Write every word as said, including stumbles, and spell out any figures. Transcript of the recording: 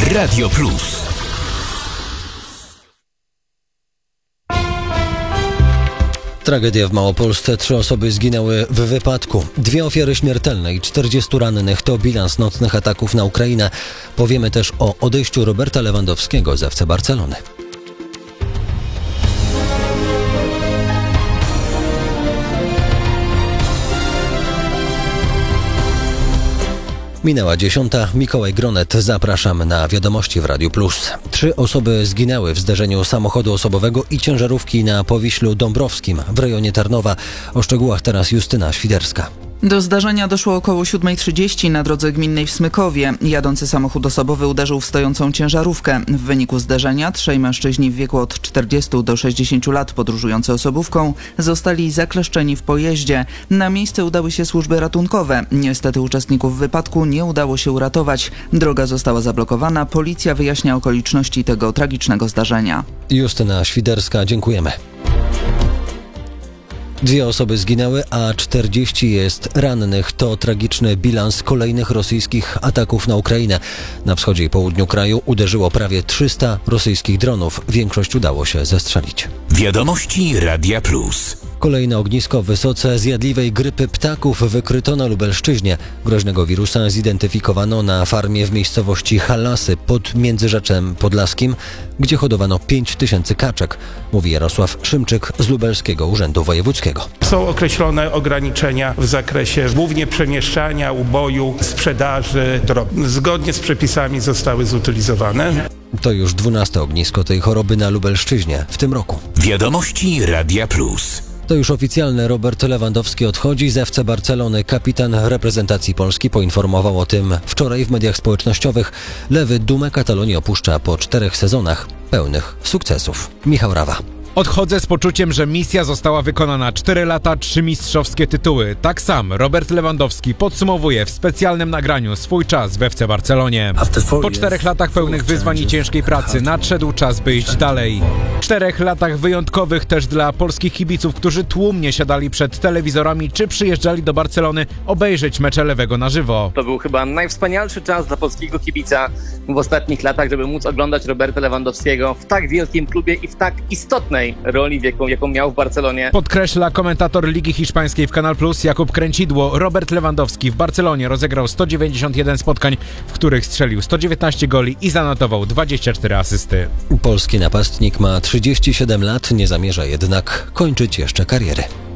Radio Plus. Tragedia w Małopolsce. Trzy osoby zginęły w wypadku. Dwie ofiary śmiertelne i czterdziestu rannych to bilans nocnych ataków na Ukrainę. Powiemy też o odejściu Roberta Lewandowskiego z F C Barcelony. Minęła dziesiąta. Mikołaj Gronet. Zapraszam na wiadomości w Radiu Plus. Trzy osoby zginęły w zderzeniu samochodu osobowego i ciężarówki na Powiślu Dąbrowskim w rejonie Tarnowa. O szczegółach teraz Justyna Świderska. Do zdarzenia doszło około siódma trzydzieści na drodze gminnej w Smykowie. Jadący samochód osobowy uderzył w stojącą ciężarówkę. W wyniku zderzenia trzej mężczyźni w wieku od czterdziestu do sześćdziesięciu lat podróżujący osobówką zostali zakleszczeni w pojeździe. Na miejsce udały się służby ratunkowe. Niestety uczestników wypadku nie udało się uratować. Droga została zablokowana. Policja wyjaśnia okoliczności tego tragicznego zdarzenia. Justyna Świderska, dziękujemy. Dwie osoby zginęły, a czterdzieści jest rannych. To tragiczny bilans kolejnych rosyjskich ataków na Ukrainę. Na wschodzie i południu kraju uderzyło prawie trzysta rosyjskich dronów. Większość udało się zestrzelić. Wiadomości Radia Plus. Kolejne ognisko wysoce zjadliwej grypy ptaków wykryto na Lubelszczyźnie. Groźnego wirusa zidentyfikowano na farmie w miejscowości Halasy pod Międzyrzeczem Podlaskim, gdzie hodowano pięć tysięcy kaczek, mówi Jarosław Szymczyk z Lubelskiego Urzędu Wojewódzkiego. Są określone ograniczenia w zakresie głównie przemieszczania, uboju, sprzedaży drobnej. Zgodnie z przepisami zostały zutylizowane. To już dwunaste ognisko tej choroby na Lubelszczyźnie w tym roku. Wiadomości Radia Plus. To już oficjalne. Robert Lewandowski odchodzi z F C Barcelony. Kapitan reprezentacji Polski poinformował o tym wczoraj w mediach społecznościowych. Lewy dumę Katalonii opuszcza po czterech sezonach pełnych sukcesów. Michał Rawa. Odchodzę z poczuciem, że misja została wykonana. Cztery lata, trzy mistrzowskie tytuły. Tak sam Robert Lewandowski podsumowuje w specjalnym nagraniu swój czas w F C Barcelonie. Po czterech latach pełnych wyzwań i ciężkiej pracy nadszedł czas, by iść dalej. Czterech latach wyjątkowych też dla polskich kibiców, którzy tłumnie siadali przed telewizorami czy przyjeżdżali do Barcelony obejrzeć mecze Lewego na żywo. To był chyba najwspanialszy czas dla polskiego kibica w ostatnich latach, żeby móc oglądać Roberta Lewandowskiego w tak wielkim klubie i w tak istotnej roli, jaką, jaką miał w Barcelonie. Podkreśla komentator Ligi Hiszpańskiej w Kanal Plus Jakub Kręcidło. Robert Lewandowski w Barcelonie rozegrał sto dziewięćdziesiąt jeden spotkań, w których strzelił sto dziewiętnaście goli i zanotował dwadzieścia cztery asysty. Polski napastnik ma trzydzieści siedem lat, nie zamierza jednak kończyć jeszcze kariery.